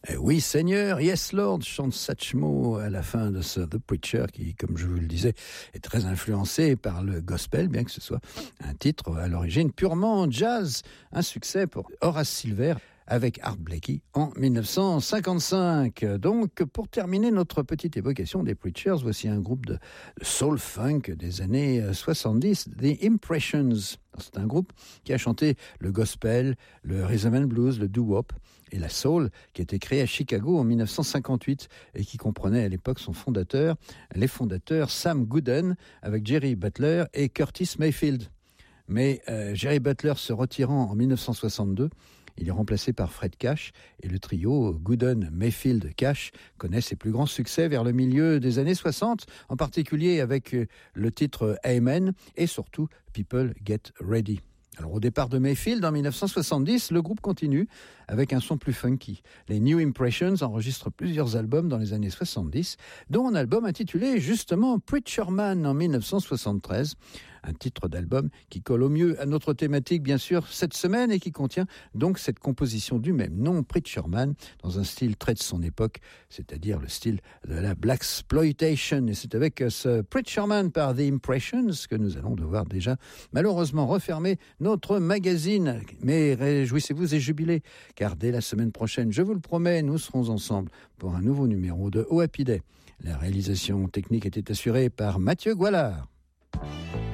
Oui, Seigneur, yes, Lord, chante Satchmo à la fin de ce The Preacher qui, comme je vous le disais, est très influencé par le gospel, bien que ce soit un titre à l'origine purement jazz. Un succès pour Horace Silver avec Art Blakey en 1955. Donc, pour terminer notre petite évocation des Preachers, voici un groupe de soul funk des années 70, The Impressions. C'est un groupe qui a chanté le gospel, le rhythm and blues, le doo-wop et la soul, qui a été créé à Chicago en 1958 et qui comprenait à l'époque les fondateurs Sam Gooden avec Jerry Butler et Curtis Mayfield. Mais Jerry Butler se retirant en 1962, il est remplacé par Fred Cash et le trio Gooden, Mayfield, Cash connaît ses plus grands succès vers le milieu des années 60, en particulier avec le titre Amen et surtout People Get Ready. Alors au départ de Mayfield en 1970, le groupe continue avec un son plus funky. Les New Impressions enregistrent plusieurs albums dans les années 70, dont un album intitulé justement Preacher Man en 1973, un titre d'album qui colle au mieux à notre thématique bien sûr cette semaine et qui contient donc cette composition du même nom, Preacher Man, dans un style très de son époque, c'est-à-dire le style de la Blaxploitation. Et c'est avec ce Preacher Man par The Impressions que nous allons devoir déjà malheureusement refermer notre magazine. Mais réjouissez-vous et jubilez, car dès la semaine prochaine, je vous le promets, nous serons ensemble pour un nouveau numéro de Oh Happy Day. La réalisation technique était assurée par Mathieu Goualard.